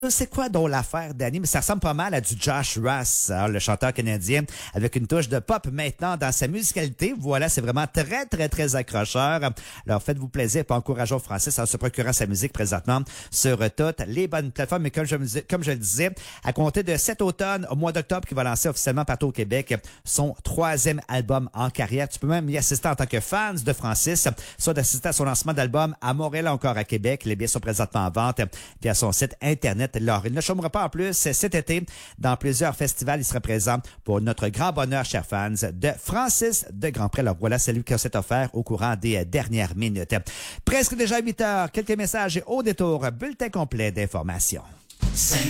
C'est quoi donc l'affaire Danny? Mais ça ressemble pas mal à du Josh Ross, hein, le chanteur canadien, avec une touche de pop maintenant dans sa musicalité. Voilà, c'est vraiment très, très, très accrocheur. Alors, faites-vous plaisir et encourageons Francis en se procurant sa musique présentement sur toutes les bonnes plateformes. Mais comme je le disais, à compter de cet automne, au mois d'octobre, qui va lancer officiellement partout au Québec son 3e album en carrière. Tu peux même y assister en tant que fan de Francis, soit d'assister à son lancement d'album à Montréal, encore à Québec. Les billets sont présentement en vente via son site Internet. Alors, il ne chômera pas en plus cet été. Dans plusieurs festivals, il sera présent pour notre grand bonheur, chers fans, de Francis de Grandpré. Alors voilà, c'est lui qui s'est offert au courant des dernières minutes. Presque déjà 8 heures, quelques messages et au détour, bulletin complet d'informations.